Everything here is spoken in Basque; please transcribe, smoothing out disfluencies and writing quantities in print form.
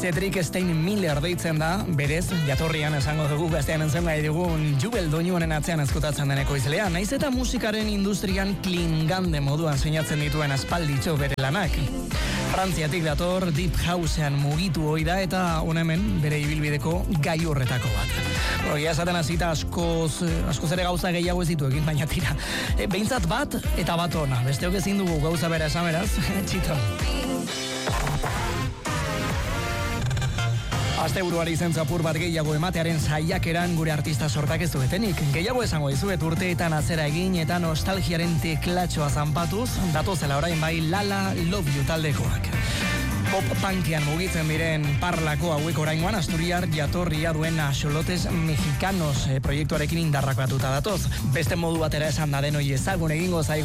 Cedric Steinmiller deitzen da, berez, jatorrian esango dugu gaztean entzungai dugun Jubel doinu honen atzean ezkutatzen deneko izlea, naiz eta musikaren industrian klingande moduan seinatzen dituen aspalditxo bere lanak. Frantziatik dator, deep housean mugitu hoi da eta hemen bere ibilbideko gai horretako bat. Egia esaten hasita askoz ere gauza gehiago ez ditu egin, baina tira. Behintzat bat eta bat ona, besteok ezin dugu gauza bera esan beraz, txito. Asteburuari zentzu apur bat gehiago ematearen saiakeran gure artista sortak ez duetenik. Gehiago esango dizuet urteetan atzera egin eta nostalgiaren teklatxoa zanpatuz, datozela orain bai Lala Love You taldekoak. Pop-punkian mugitzen diren parlako hauek oraingoan Asturiar jatorria duen Axolotes Mexicanos proiektuarekin indarrak batuta datoz. Beste modu batera esan da denoi ezagun egingo zaigu